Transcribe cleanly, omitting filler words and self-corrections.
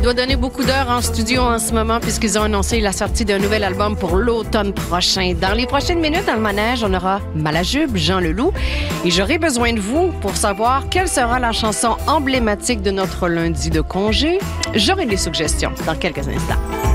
Il doit donner beaucoup d'heures en studio en ce moment puisqu'ils ont annoncé la sortie d'un nouvel album pour l'automne prochain. Dans les prochaines minutes, dans le manège, on aura Malajube, Jean Leloup. Et j'aurai besoin de vous pour savoir quelle sera la chanson emblématique de notre lundi de congé. J'aurai des suggestions dans quelques instants.